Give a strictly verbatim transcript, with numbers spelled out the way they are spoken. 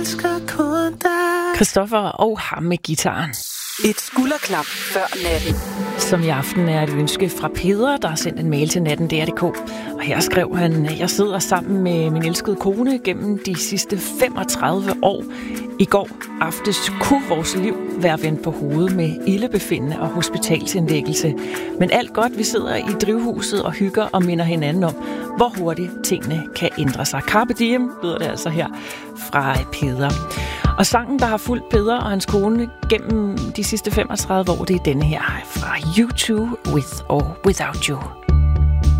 Christoffer og ham med guitaren. Et skulderklap før natten. Som i aften er et ønske fra Peder, der har sendt en mail til natten punktum d r punktum d k. Og her skrev han, jeg sidder sammen med min elskede kone gennem de sidste femogtredive år. I går aftes kunne vores liv være vendt på hovedet med ildebefindende og hospitalsindlæggelse. Men alt godt, vi sidder i drivhuset og hygger og minder hinanden om, hvor hurtigt tingene kan ændre sig. Carpe diem lyder det altså her fra Peder. Og sangen, der har fulgt Peder og hans kone gennem de sidste femogtredive år, det er denne her fra U to With or Without You.